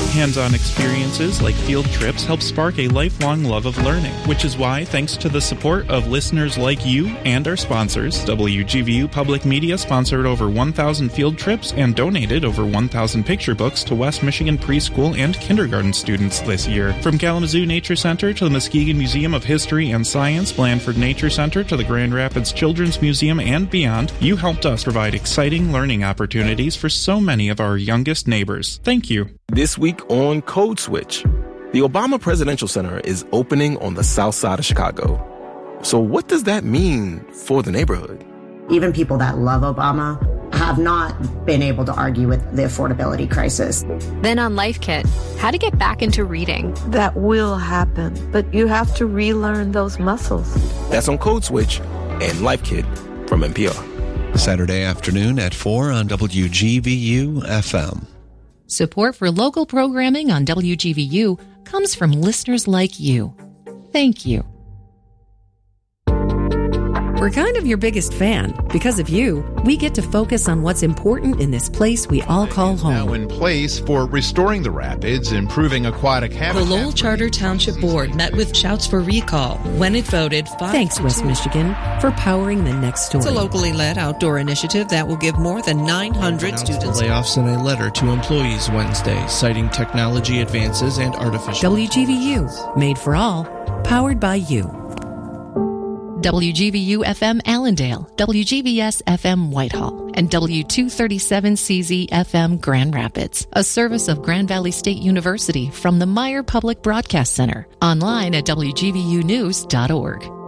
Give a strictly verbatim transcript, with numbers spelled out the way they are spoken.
Hands-on experiences like field trips help spark a lifelong love of learning, which is why, thanks to the support of listeners like you and our sponsors, W G V U Public Media sponsored over one thousand field trips and donated over one thousand picture books to West Michigan preschool and kindergarten students this year. From Kalamazoo Nature Center to the Muskegon Museum of History and Science, Blandford Nature Center to the Grand Rapids Children's Museum and beyond, you helped us provide exciting learning opportunities for so many of our youngest neighbors. Thank you. This week on Code Switch, the Obama Presidential Center is opening on the south side of Chicago. So what does that mean for the neighborhood? Even people that love Obama have not been able to argue with the affordability crisis. Then on Life Kit, how to get back into reading. That will happen, but you have to relearn those muscles. That's on Code Switch and Life Kit from N P R. Saturday afternoon at four on W G V U F M. Support for local programming on W G V U comes from listeners like you. Thank you. We're kind of your biggest fan. Because of you, we get to focus on what's important in this place we all call home. Now in place for restoring the rapids, improving aquatic habitat. The Lowell Charter Township Board met with Shouts for Recall when it voted five. Thanks, West Michigan, for powering the next story. It's a locally led outdoor initiative that will give more than nine hundred students. Layoffs in a letter to employees Wednesday, citing technology advances and artificial. W G V U, made for all, powered by you. W G V U F M Allendale, W G V S F M Whitehall, and W two thirty-seven C Z F M Grand Rapids, a service of Grand Valley State University from the Meyer Public Broadcast Center, online at W G V U news dot org.